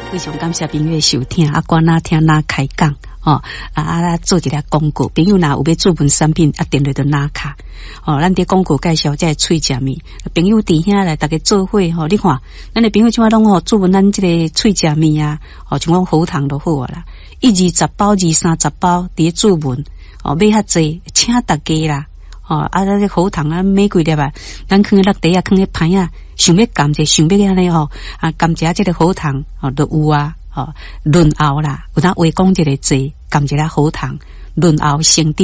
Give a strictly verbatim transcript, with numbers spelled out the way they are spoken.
非常感谢朋友的收听，啊，我哪听哪开讲，哦，啊啊，做一个广告，朋友若有要注文产品，啊，电话就哪卡，哦，咱伫广告介绍这脆食面，朋友伫遐来，大家做伙，吼、哦，你看，咱的朋友即马拢吼注文咱即个脆食面啊，哦，像讲好糖就好啊啦，一二十包、二三十包伫注文，哦，买较济，请大家啦。哦，啊，咱这好糖啊，买几粒啊，咱放喺落地啊，放喺盘啊，想要甘者，想要安尼吼，啊，甘者这个好糖哦，都有啊，哦，润喉啦，有当话讲这个济，甘一个好糖，润喉升